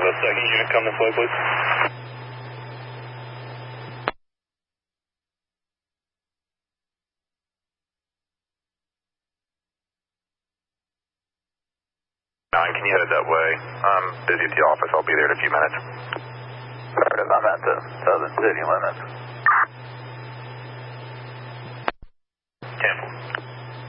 second unit come this way, please. Can you head that way? I'm busy at the office. I'll be there in a few minutes. I'm at the southern city limits. 10.